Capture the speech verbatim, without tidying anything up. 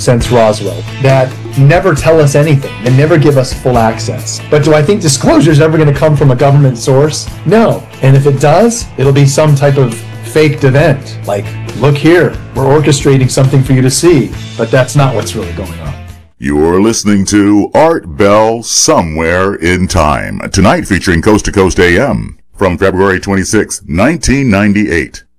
since Roswell that never tell us anything, and never give us full access. But do I think disclosure is ever going to come from a government source? No. And if it does, it'll be some type of faked event. Like, look here, we're orchestrating something for you to see. But that's not what's really going on. You're listening to Art Bell Somewhere in Time, tonight featuring Coast to Coast A M from February twenty-sixth, nineteen ninety-eight.